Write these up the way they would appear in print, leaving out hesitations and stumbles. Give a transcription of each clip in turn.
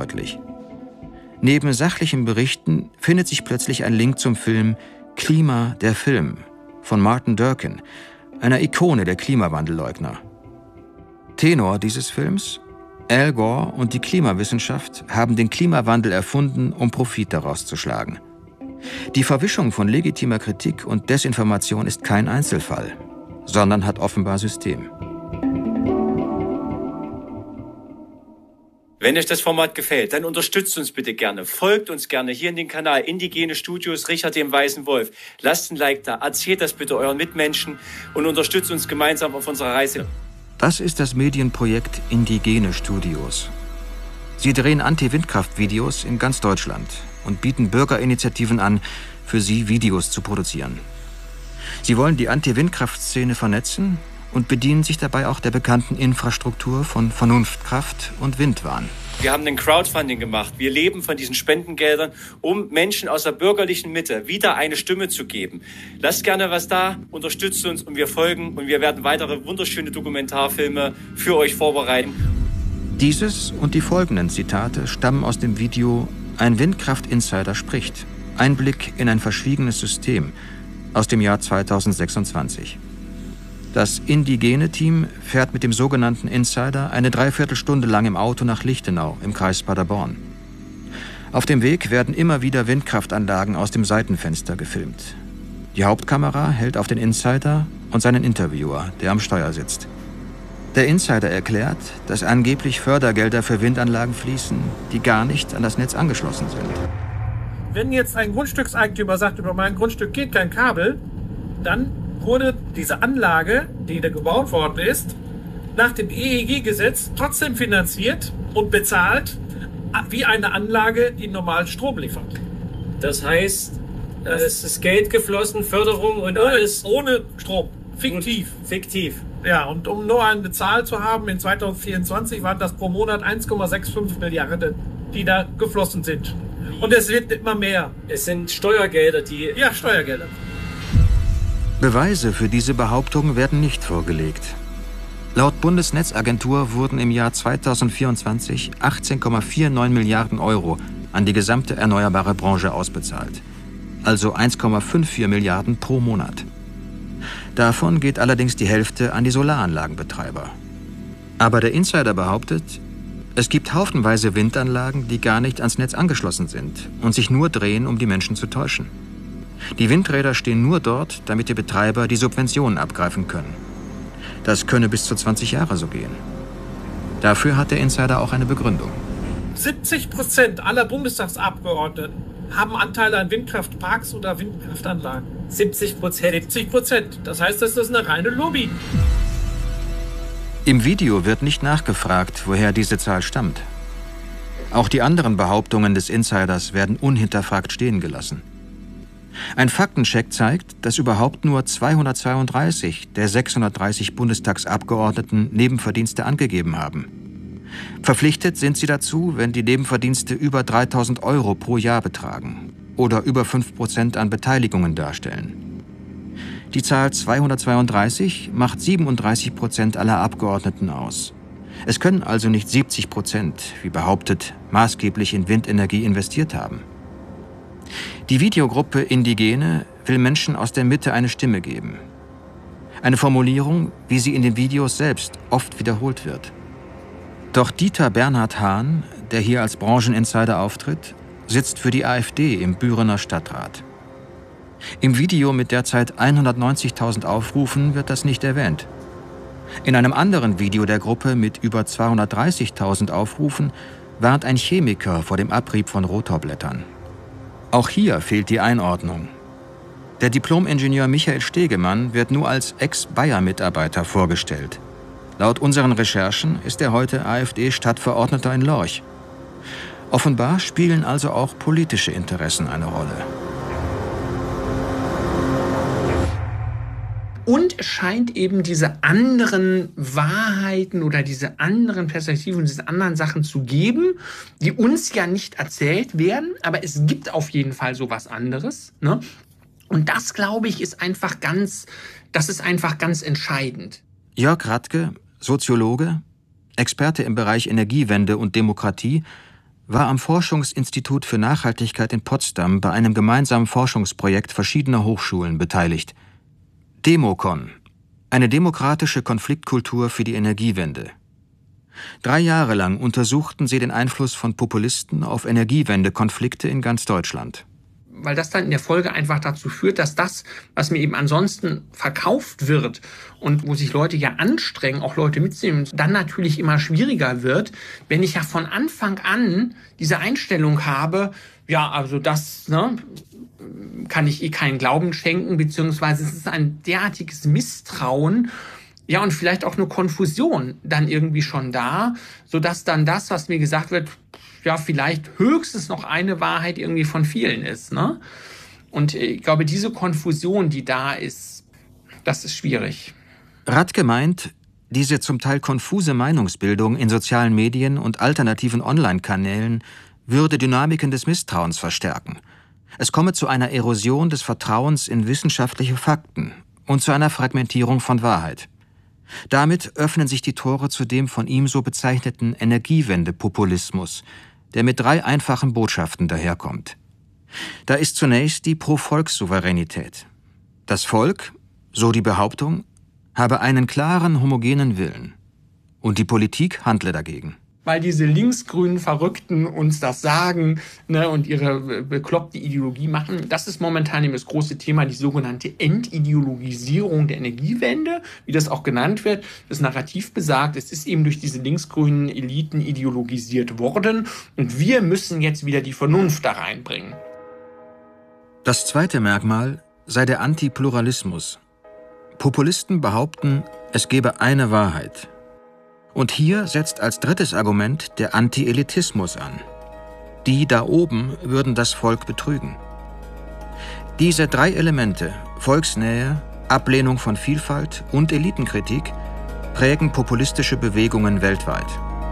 wortwörtlich. Neben sachlichen Berichten findet sich plötzlich ein Link zum Film »Klima, der Film« von Martin Durkin, einer Ikone der Klimawandelleugner. Tenor dieses Films: Al Gore und die Klimawissenschaft haben den Klimawandel erfunden, um Profit daraus zu schlagen. Die Verwischung von legitimer Kritik und Desinformation ist kein Einzelfall, sondern hat offenbar System. Wenn euch das Format gefällt, dann unterstützt uns bitte gerne. Folgt uns gerne hier in den Kanal Indigene Studios Richard dem Weißen Wolf. Lasst ein Like da, erzählt das bitte euren Mitmenschen und unterstützt uns gemeinsam auf unserer Reise. Das ist das Medienprojekt Indigene Studios. Sie drehen Anti-Windkraft-Videos in ganz Deutschland und bieten Bürgerinitiativen an, für sie Videos zu produzieren. Sie wollen die Anti-Windkraft-Szene vernetzen und bedienen sich dabei auch der bekannten Infrastruktur von Vernunftkraft und Windwahn. Wir haben ein Crowdfunding gemacht. Wir leben von diesen Spendengeldern, um Menschen aus der bürgerlichen Mitte wieder eine Stimme zu geben. Lasst gerne was da, unterstützt uns und wir folgen und wir werden weitere wunderschöne Dokumentarfilme für euch vorbereiten. Dieses und die folgenden Zitate stammen aus dem Video »Ein Windkraft-Insider spricht. Einblick in ein verschwiegenes System« aus dem Jahr 2026. Das Indigene-Team fährt mit dem sogenannten Insider eine Dreiviertelstunde lang im Auto nach Lichtenau im Kreis Paderborn. Auf dem Weg werden immer wieder Windkraftanlagen aus dem Seitenfenster gefilmt. Die Hauptkamera hält auf den Insider und seinen Interviewer, der am Steuer sitzt. Der Insider erklärt, dass angeblich Fördergelder für Windanlagen fließen, die gar nicht an das Netz angeschlossen sind. Wenn jetzt ein Grundstückseigentümer sagt, über mein Grundstück geht kein Kabel, dann wurde diese Anlage, die da gebaut worden ist, nach dem EEG-Gesetz trotzdem finanziert und bezahlt wie eine Anlage, die normal Strom liefert. Das heißt, es ist Geld geflossen, Förderung und alles ohne Strom. Fiktiv. Fiktiv. Ja, und um nur eine Zahl zu haben, in 2024 waren das pro Monat 1,65 Milliarden, die da geflossen sind. Und es wird immer mehr. Es sind Steuergelder, die... Ja, Steuergelder. Beweise für diese Behauptung werden nicht vorgelegt. Laut Bundesnetzagentur wurden im Jahr 2024 18,49 Milliarden Euro an die gesamte erneuerbare Branche ausbezahlt. Also 1,54 Milliarden pro Monat. Davon geht allerdings die Hälfte an die Solaranlagenbetreiber. Aber der Insider behauptet, es gibt haufenweise Windanlagen, die gar nicht ans Netz angeschlossen sind und sich nur drehen, um die Menschen zu täuschen. Die Windräder stehen nur dort, damit die Betreiber die Subventionen abgreifen können. Das könne bis zu 20 Jahre so gehen. Dafür hat der Insider auch eine Begründung. 70% aller Bundestagsabgeordneten haben Anteile an Windkraftparks oder Windkraftanlagen. 70%? 70%. Das heißt, das ist eine reine Lobby. Im Video wird nicht nachgefragt, woher diese Zahl stammt. Auch die anderen Behauptungen des Insiders werden unhinterfragt stehen gelassen. Ein Faktencheck zeigt, dass überhaupt nur 232 der 630 Bundestagsabgeordneten Nebenverdienste angegeben haben. Verpflichtet sind sie dazu, wenn die Nebenverdienste über 3.000 Euro pro Jahr betragen oder über 5% an Beteiligungen darstellen. Die Zahl 232 macht 37% aller Abgeordneten aus. Es können also nicht 70%, wie behauptet, maßgeblich in Windenergie investiert haben. Die Videogruppe Indigene will Menschen aus der Mitte eine Stimme geben. Eine Formulierung, wie sie in den Videos selbst oft wiederholt wird. Doch Dieter Bernhard Hahn, der hier als Brancheninsider auftritt, sitzt für die AfD im Bürener Stadtrat. Im Video mit derzeit 190.000 Aufrufen wird das nicht erwähnt. In einem anderen Video der Gruppe mit über 230.000 Aufrufen warnt ein Chemiker vor dem Abrieb von Rotorblättern. Auch hier fehlt die Einordnung. Der Diplom-Ingenieur Michael Stegemann wird nur als Ex-Bayer-Mitarbeiter vorgestellt. Laut unseren Recherchen ist er heute AfD-Stadtverordneter in Lorch. Offenbar spielen also auch politische Interessen eine Rolle. Und es scheint eben diese anderen Wahrheiten oder diese anderen Perspektiven, diese anderen Sachen zu geben, die uns ja nicht erzählt werden, aber es gibt auf jeden Fall sowas anderes, ne? Und das, glaube ich, ist einfach ganz entscheidend. Jörg Radke, Soziologe, Experte im Bereich Energiewende und Demokratie, war am Forschungsinstitut für Nachhaltigkeit in Potsdam bei einem gemeinsamen Forschungsprojekt verschiedener Hochschulen beteiligt. Demokon, eine demokratische Konfliktkultur für die Energiewende. 3 Jahre lang untersuchten sie den Einfluss von Populisten auf Energiewendekonflikte in ganz Deutschland. Weil das dann in der Folge einfach dazu führt, dass das, was mir eben ansonsten verkauft wird und wo sich Leute ja anstrengen, auch Leute mitzunehmen, dann natürlich immer schwieriger wird, wenn ich ja von Anfang an diese Einstellung habe, ja, also das, ne, kann ich keinen Glauben schenken, beziehungsweise es ist ein derartiges Misstrauen, ja, und vielleicht auch eine Konfusion dann irgendwie schon da, sodass dann das, was mir gesagt wird, ja, vielleicht höchstens noch eine Wahrheit irgendwie von vielen ist, ne? Und ich glaube, diese Konfusion, die da ist, das ist schwierig. Radke meint, diese zum Teil konfuse Meinungsbildung in sozialen Medien und alternativen Online-Kanälen würde Dynamiken des Misstrauens verstärken. Es komme zu einer Erosion des Vertrauens in wissenschaftliche Fakten und zu einer Fragmentierung von Wahrheit. Damit öffnen sich die Tore zu dem von ihm so bezeichneten Energiewende-Populismus, der mit 3 einfachen Botschaften daherkommt. Da ist zunächst die Pro-Volks-Souveränität. Das Volk, so die Behauptung, habe einen klaren, homogenen Willen. Und die Politik handle dagegen. Weil diese linksgrünen Verrückten uns das sagen, ne, und ihre bekloppte Ideologie machen. Das ist momentan eben das große Thema, die sogenannte Entideologisierung der Energiewende, wie das auch genannt wird. Das Narrativ besagt, es ist eben durch diese linksgrünen Eliten ideologisiert worden und wir müssen jetzt wieder die Vernunft da reinbringen. Das zweite Merkmal sei der Antipluralismus. Populisten behaupten, es gebe eine Wahrheit. Und hier setzt als drittes Argument der Anti-Elitismus an. Die da oben würden das Volk betrügen. Diese 3 Elemente, Volksnähe, Ablehnung von Vielfalt und Elitenkritik, prägen populistische Bewegungen weltweit.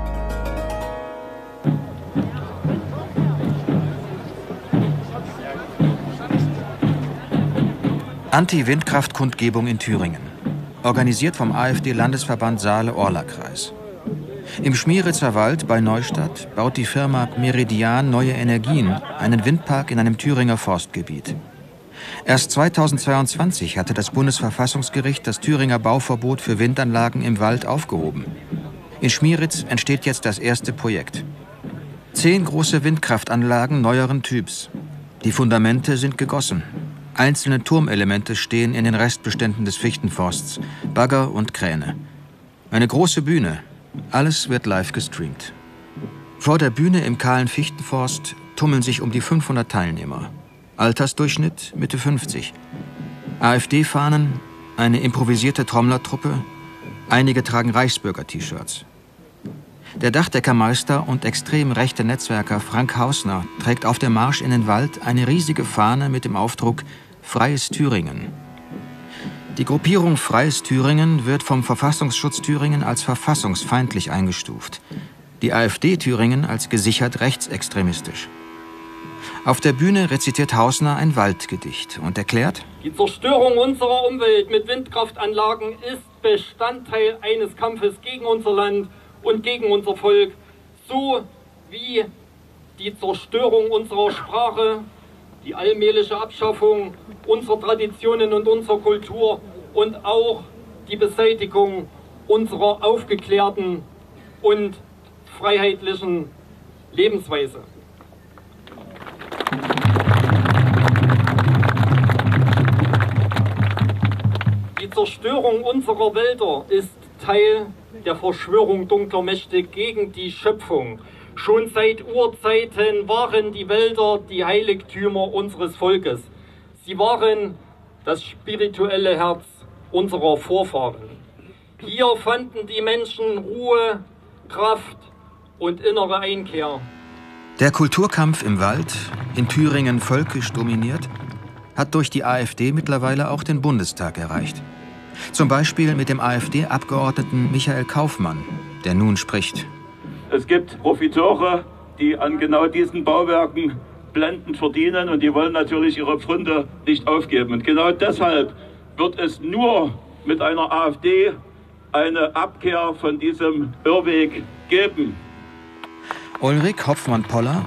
Anti-Windkraft-Kundgebung in Thüringen. Organisiert vom AfD-Landesverband Saale-Orla-Kreis. Im Schmieritzer Wald bei Neustadt baut die Firma Meridian Neue Energien einen Windpark in einem Thüringer Forstgebiet. Erst 2022 hatte das Bundesverfassungsgericht das Thüringer Bauverbot für Windanlagen im Wald aufgehoben. In Schmieritz entsteht jetzt das erste Projekt. 10 große Windkraftanlagen neueren Typs. Die Fundamente sind gegossen. Einzelne Turmelemente stehen in den Restbeständen des Fichtenforsts, Bagger und Kräne. Eine große Bühne, alles wird live gestreamt. Vor der Bühne im kahlen Fichtenforst tummeln sich um die 500 Teilnehmer. Altersdurchschnitt Mitte 50. AfD-Fahnen, eine improvisierte Trommlertruppe, einige tragen Reichsbürger-T-Shirts. Der Dachdeckermeister und extrem rechte Netzwerker Frank Hausner trägt auf dem Marsch in den Wald eine riesige Fahne mit dem Aufdruck Freies Thüringen. Die Gruppierung Freies Thüringen wird vom Verfassungsschutz Thüringen als verfassungsfeindlich eingestuft. Die AfD Thüringen als gesichert rechtsextremistisch. Auf der Bühne rezitiert Hausner ein Waldgedicht und erklärt: Die Zerstörung unserer Umwelt mit Windkraftanlagen ist Bestandteil eines Kampfes gegen unser Land und gegen unser Volk, so wie die Zerstörung unserer Sprache, die allmähliche Abschaffung unserer Traditionen und unserer Kultur und auch die Beseitigung unserer aufgeklärten und freiheitlichen Lebensweise. Die Zerstörung unserer Wälder ist Teil der Verschwörung dunkler Mächte gegen die Schöpfung. Schon seit Urzeiten waren die Wälder die Heiligtümer unseres Volkes. Sie waren das spirituelle Herz unserer Vorfahren. Hier fanden die Menschen Ruhe, Kraft und innere Einkehr. Der Kulturkampf im Wald, in Thüringen völkisch dominiert, hat durch die AfD mittlerweile auch den Bundestag erreicht. Zum Beispiel mit dem AfD-Abgeordneten Michael Kaufmann, der nun spricht. Es gibt Profiteure, die an genau diesen Bauwerken blendend verdienen und die wollen natürlich ihre Pfründe nicht aufgeben. Und genau deshalb wird es nur mit einer AfD eine Abkehr von diesem Irrweg geben. Ulrich Hoffmann-Poller